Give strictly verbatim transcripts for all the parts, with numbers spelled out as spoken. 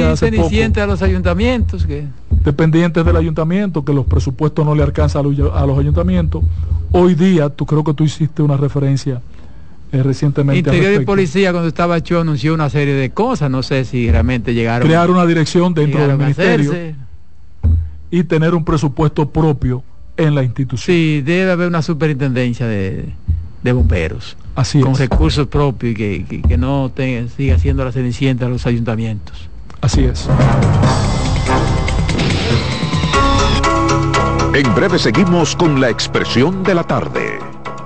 hace poco. Cenicienta a los ayuntamientos. que Dependientes del ayuntamiento, que los presupuestos no le alcanzan a los, a los ayuntamientos. Hoy día, tú creo que tú hiciste una referencia eh, recientemente. Interior y Policía, cuando estaba Cho, anunció una serie de cosas, no sé si realmente llegaron. Crear una dirección dentro del ministerio y tener un presupuesto propio en la institución. Sí, debe haber una superintendencia de, de bomberos. Así con es. recursos propios y que, que, que no tenga, siga siendo la cenicienta a los ayuntamientos. Así es. En breve seguimos con la expresión de la tarde.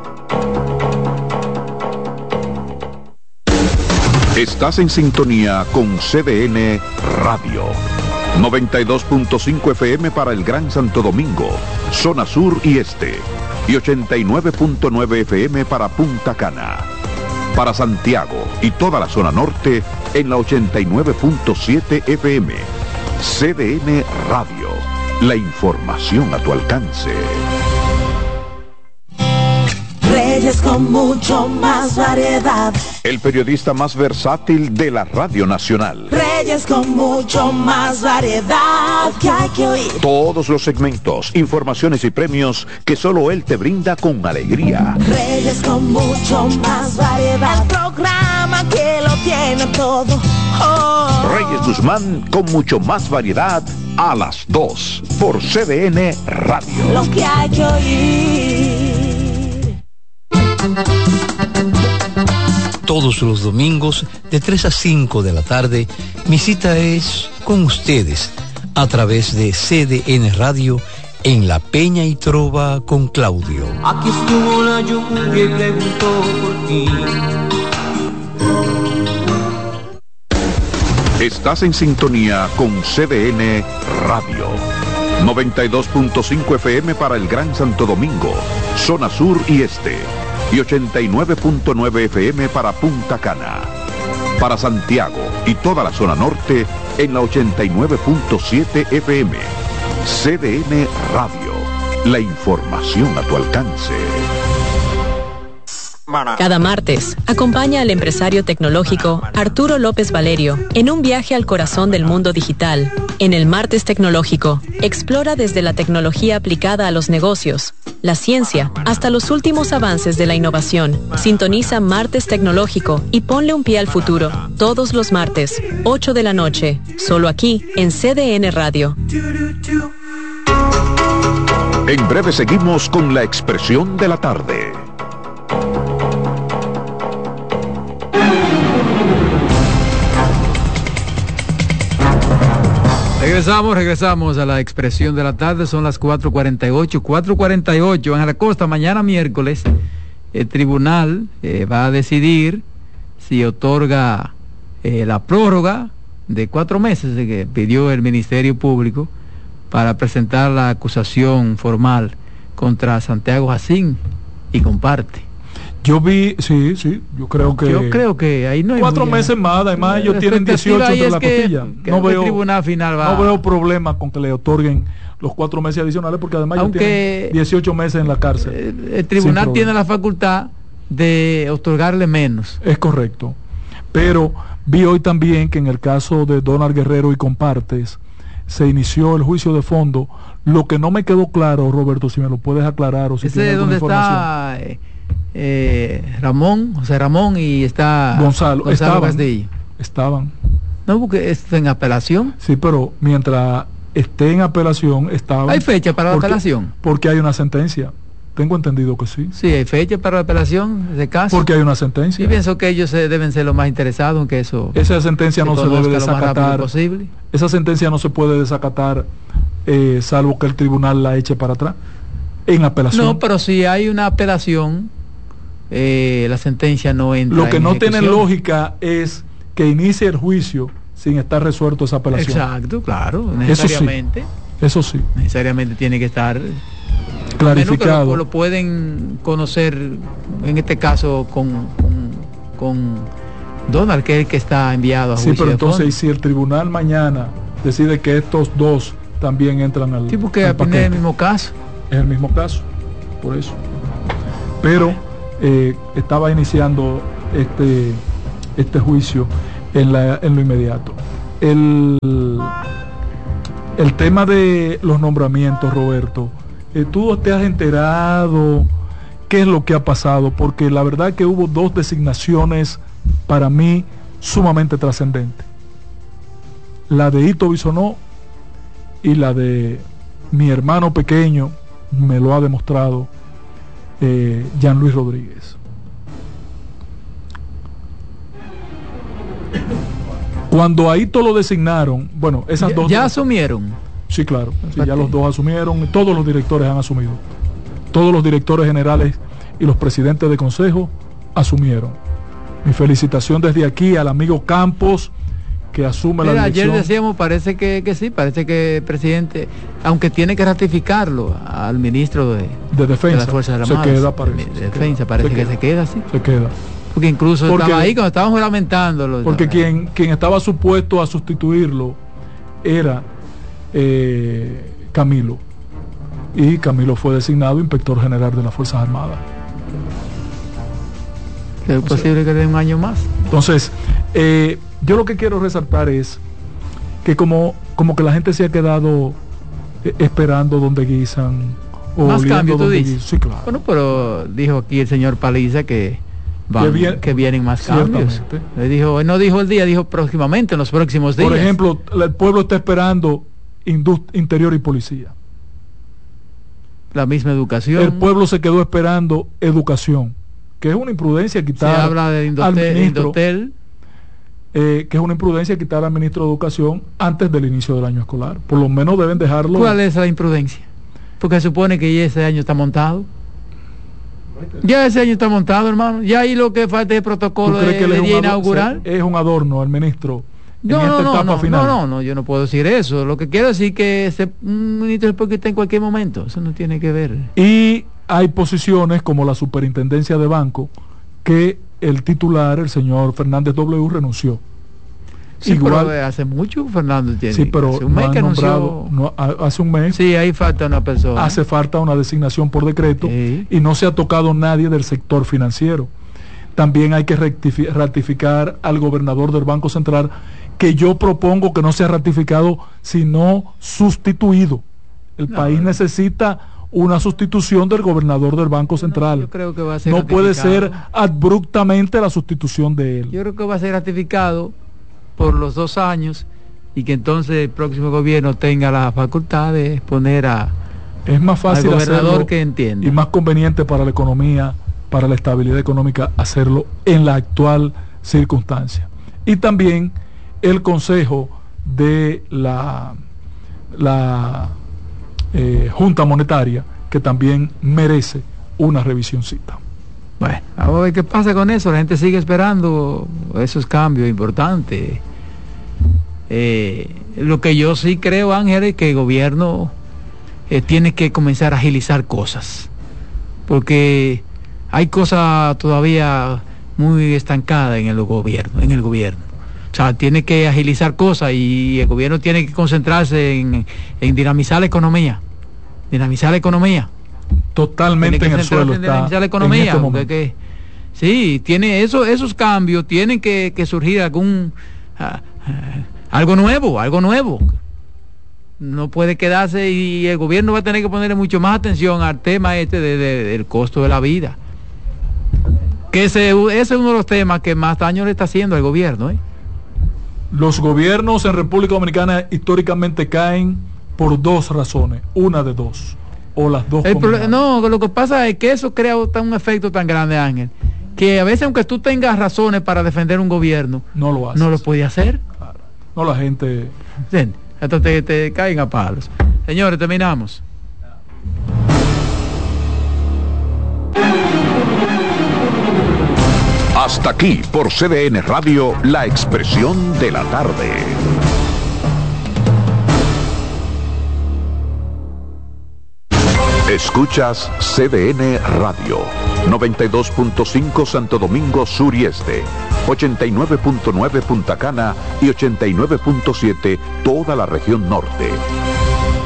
Estás en sintonía con C D N Radio. noventa y dos punto cinco F M para el Gran Santo Domingo, zona sur y este. Y ochenta y nueve punto nueve F M para Punta Cana. Para Santiago y toda la zona norte en la ochenta y nueve punto siete F M. C D N Radio. La información a tu alcance. Reyes con mucho más variedad. El periodista más versátil de la Radio Nacional. Reyes con mucho más variedad que hay que oír. Todos los segmentos, informaciones y premios que solo él te brinda con alegría. Reyes con mucho más variedad. El programa que lo tiene todo. Oh. Reyes Guzmán con mucho más variedad a las dos por C D N Radio. Lo que hay que oír. Todos los domingos de tres a cinco de la tarde, mi cita es con ustedes a través de C D N Radio en La Peña y Trova con Claudio. Aquí estuvo la lluvia y preguntó por ti. Estás en sintonía con C D N Radio. noventa y dos punto cinco F M para el Gran Santo Domingo, zona sur y este. Y ochenta y nueve punto nueve F M para Punta Cana. Para Santiago y toda la zona norte en la ochenta y nueve punto siete F M. C D N Radio. La información a tu alcance. Cada martes, acompaña al empresario tecnológico Arturo López Valerio en un viaje al corazón del mundo digital. En el Martes Tecnológico, explora desde la tecnología aplicada a los negocios, la ciencia, hasta los últimos avances de la innovación. Sintoniza Martes Tecnológico y ponle un pie al futuro. Todos los martes, ocho de la noche, solo aquí en C D N Radio. En breve seguimos con la expresión de la tarde. Regresamos, regresamos a la expresión de la tarde, son las cuatro cuarenta y ocho, cuatro cuarenta y ocho, Ángela Costa. Mañana miércoles el tribunal eh, va a decidir si otorga eh, la prórroga de cuatro meses que pidió el Ministerio Público para presentar la acusación formal contra Santiago Jacín y Comparte. Yo vi, sí, sí, yo creo que... Yo creo que ahí no hay... Cuatro meses más, además ellos tienen dieciocho entre la costilla. No veo, el tribunal final va... no veo problema con que le otorguen los cuatro meses adicionales, porque además Aunque ellos tienen dieciocho meses en la cárcel. El, el tribunal tiene la facultad de otorgarle menos. Es correcto. Pero vi hoy también que en el caso de Donald Guerrero y Compartes se inició el juicio de fondo. Lo que no me quedó claro, Roberto, si me lo puedes aclarar o si Ese tienes es donde está... Eh, Eh, Ramón, José Ramón y está Gonzalo, Gonzalo estaban, Castillo. Estaban. No, porque está en apelación. Sí, pero mientras esté en apelación, estaban. ¿Hay fecha para porque, la apelación? Porque hay una sentencia. Tengo entendido que sí. Sí, hay fecha para la apelación de caso. Porque hay una sentencia. Y pienso que ellos se deben ser los más interesados en que eso. Esa sentencia se no se debe desacatar. Posible. Esa sentencia no se puede desacatar, eh, salvo que el tribunal la eche para atrás. En apelación. No, pero si hay una apelación. Eh, la sentencia no entra. Lo que en no ejecución. tiene lógica es que inicie el juicio sin estar resuelto esa apelación. Exacto, claro, necesariamente. Eso sí. Eso sí. Necesariamente tiene que estar clarificado. Lo, lo pueden conocer, en este caso, con, con, con Donald, que es el que está enviado a juicio. Sí, pero de entonces, fondo. ¿y si el tribunal mañana decide que estos dos también entran al, sí, porque al es el mismo caso. Es el mismo caso, por eso. Pero eh, estaba iniciando este este juicio en la en lo inmediato. el, el tema de los nombramientos, Roberto, eh, tú te has enterado qué es lo que ha pasado, porque la verdad que hubo dos designaciones para mí sumamente trascendentes, la de Ito Bisonó y la de mi hermano pequeño, me lo ha demostrado, eh, Jean Luis Rodríguez. Cuando a Ito lo designaron, bueno, esas ya, dos... ¿Ya asumieron? Sí, claro, sí, ya los dos asumieron, todos los directores han asumido, todos los directores generales y los presidentes de consejo asumieron. Mi felicitación desde aquí al amigo Campos, que asume Mira, la dirección. Ayer decíamos, parece que, que sí, parece que el presidente, aunque tiene que ratificarlo al ministro de, de Defensa, de las Fuerzas Armadas, se queda, parece, de se Defensa, queda, parece se que queda, se queda así. Se queda. Porque incluso porque, estaba ahí cuando estábamos lamentándolo. Porque ¿no? quien, quien estaba supuesto a sustituirlo era eh, Camilo. Y Camilo fue designado inspector general de las Fuerzas Armadas. ¿Es posible que dé un año más? Entonces, eh, yo lo que quiero resaltar es que como, como que la gente se ha quedado eh, esperando donde guisan o más cambio, tú dices. Sí, claro. Bueno, pero dijo aquí el señor Paliza que van, que, bien, que vienen más cambios. Le dijo, él no dijo el día, dijo próximamente, en los próximos días. Por ejemplo, el pueblo está esperando interior y policía. La misma educación. El pueblo se quedó esperando educación, que es una imprudencia quitar. Se habla de Indotel, al ministro, Indotel. Eh, que es una imprudencia quitar al ministro de Educación antes del inicio del año escolar. Por lo menos deben dejarlo. ¿Cuál es la imprudencia? Porque se supone que ya ese año está montado. Ya ese año está montado, hermano. Ya ahí lo que falta es el protocolo de, de día inaugural. Es un adorno al ministro. No, en no, esta no, etapa no, final. no, no, no, yo no puedo decir eso. Lo que quiero decir es que ese un ministro se puede quitar en cualquier momento. Eso no tiene que ver. Y hay posiciones como la superintendencia de banco que el titular, el señor Fernández W, renunció. Sí, igual pero hace mucho Fernando tiene. Sí, pero hace un mes no que nombrado, anunció. No, hace un mes. Sí, ahí falta una persona. Hace falta una designación por decreto, sí. Y no se ha tocado nadie del sector financiero. También hay que ratificar al gobernador del Banco Central, que yo propongo que no sea ratificado, sino sustituido. El no, país no. necesita una sustitución del gobernador del Banco Central. No, yo creo que va a ser no puede ser abruptamente la sustitución de él. Yo creo que va a ser ratificado por los dos años y que entonces el próximo gobierno tenga la facultad de poner a es más fácil al gobernador hacerlo que entienda y más conveniente para la economía, para la estabilidad económica, hacerlo en la actual circunstancia. Y también el consejo de la la eh, Junta Monetaria, que también merece una revisioncita. Bueno, vamos a ver qué pasa con eso. La gente sigue esperando esos cambios importantes. Eh, lo que yo sí creo, Ángel, es que el gobierno eh, tiene que comenzar a agilizar cosas, porque hay cosas todavía muy estancadas en el gobierno, en el gobierno. O sea, tiene que agilizar cosas y el gobierno tiene que concentrarse en, en dinamizar la economía, dinamizar la economía. Totalmente en el suelo en está la economía, en este que, sí, tiene eso, esos cambios tienen que, que surgir algún uh, uh, algo nuevo, algo nuevo. No puede quedarse y el gobierno va a tener que ponerle mucho más atención al tema este de, de, del costo de la vida. Que ese, ese es uno de los temas que más daño le está haciendo al gobierno, ¿eh? Los gobiernos en República Dominicana históricamente caen por dos razones, una de dos. O las dos. El no, lo que pasa es que eso crea un efecto tan grande, Ángel, que a veces aunque tú tengas razones para defender un gobierno, no lo haces. No lo puede hacer. Claro. No, la gente. Sí, hasta te, te caen a palos. Señores, terminamos. Hasta aquí por C D N Radio, la expresión de la tarde. Escuchas C D N Radio, noventa y dos punto cinco Santo Domingo Sur y Este, ochenta y nueve punto nueve Punta Cana y ochenta y nueve punto siete toda la región norte.